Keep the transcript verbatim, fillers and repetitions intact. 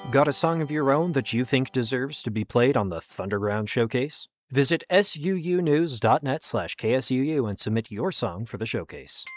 Got a song of your own that you think deserves to be played on the Thunderground Showcase? Visit suunews.net slash KSUU and submit your song for the showcase.